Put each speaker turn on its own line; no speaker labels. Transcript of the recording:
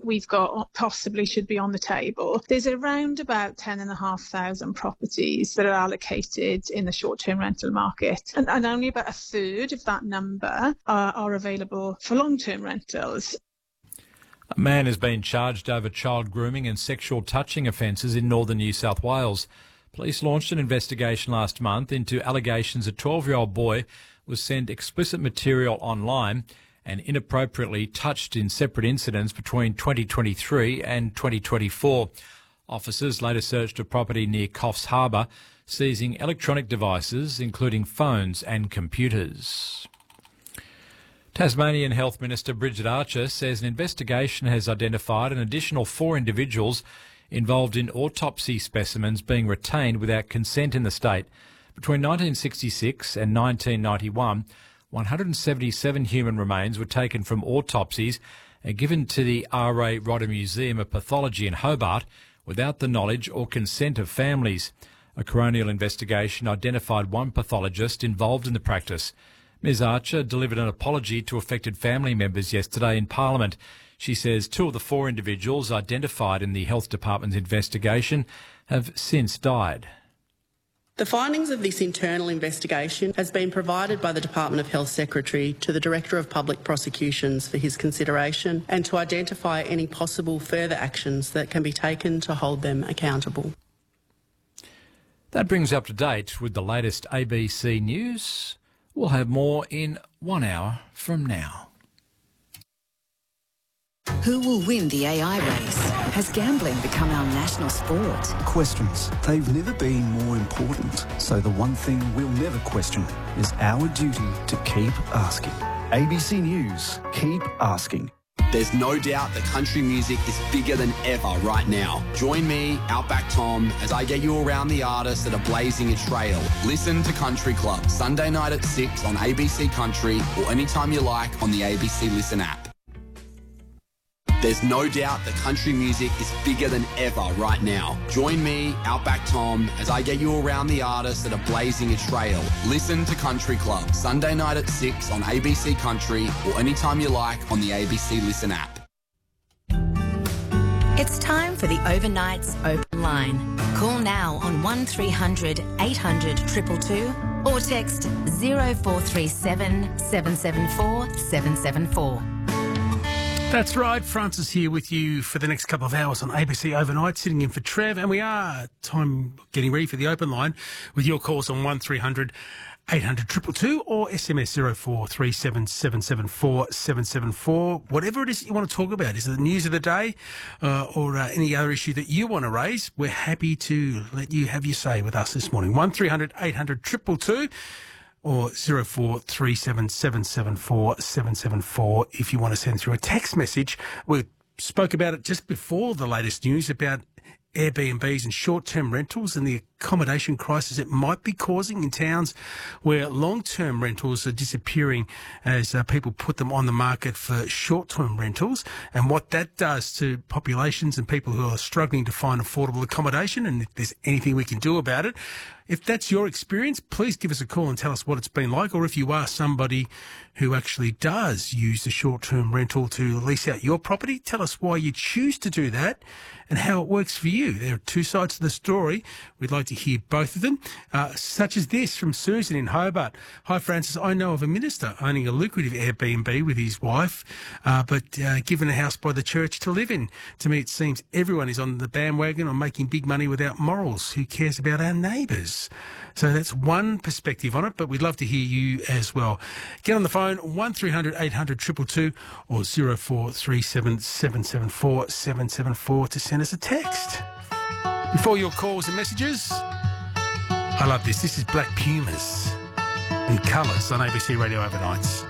we've got possibly should be on the table. There's around about 10,500 properties that are allocated in the short-term rental market, and only about a third of that number are available for long-term rentals.
A man has been charged over child grooming and sexual touching offences in northern New South Wales. Police launched an investigation last month into allegations a 12-year-old boy was sent explicit material online and inappropriately touched in separate incidents between 2023 and 2024. Officers later searched a property near Coffs Harbour, seizing electronic devices including phones and computers. Tasmanian Health Minister Bridget Archer says an investigation has identified an additional 4 individuals involved in autopsy specimens being retained without consent in the state. Between 1966 and 1991, 177 human remains were taken from autopsies and given to the R.A. Rodder Museum of Pathology in Hobart without the knowledge or consent of families. A coronial investigation identified one pathologist involved in the practice. Ms Archer delivered an apology to affected family members yesterday in Parliament. She says 2 of the 4 individuals identified in the Health Department's investigation have since died.
The findings of this internal investigation has been provided by the Department of Health Secretary to the Director of Public Prosecutions for his consideration and to identify any possible further actions that can be taken to hold them accountable.
That brings up to date with the latest ABC News. We'll have more in 1 hour from now.
Who will win the AI race? Has gambling become our national sport?
Questions. They've never been more important. So the one thing we'll never question is our duty to keep asking. ABC News. Keep asking.
There's no doubt that country music is bigger than ever right now. Join me, Outback Tom, as I get you around the artists that are blazing a trail. Listen to Country Club, Sunday night at 6 on ABC Country or anytime you like on the ABC Listen app. There's no doubt that country music is bigger than ever right now. Join me, Outback Tom, as I get you around the artists that are blazing a trail. Listen to Country Club, Sunday night at 6 on ABC Country or anytime you like on the ABC Listen app.
It's time for the Overnights Open Line. Call now on 1300 800 222 or text 0437 774 774.
That's right, Francis here with you for the next couple of hours on ABC Overnight, sitting in for Trev, and we are getting ready for the open line with your calls on 1300 800 222 or SMS 0437 774 774. Whatever it is that you want to talk about, is it the news of the day or any other issue that you want to raise, we're happy to let you have your say with us this morning. 1300 800 222. Or 0437 774 774 if you want to send through a text message. We spoke about it just before the latest news about Airbnbs and short-term rentals and the accommodation crisis it might be causing in towns where long-term rentals are disappearing as people put them on the market for short-term rentals, and what that does to populations and people who are struggling to find affordable accommodation, and if there's anything we can do about it. If that's your experience, please give us a call and tell us what it's been like, or if you are somebody who actually does use the short-term rental to lease out your property, tell us why you choose to do that and how it works for you. There are 2 sides to the story. We'd like to hear both of them, such as this from Susan in Hobart. Hi, Francis. I know of a minister owning a lucrative Airbnb with his wife, but given a house by the church to live in. To me, it seems everyone is on the bandwagon on making big money without morals. Who cares about our neighbours? So that's one perspective on it, but we'd love to hear you as well. Get on the phone, 1300 800 222 or 0437 774 774 to send us a text. Before your calls and messages, I love this. This is Black Pumas in Colours on ABC Radio Overnights.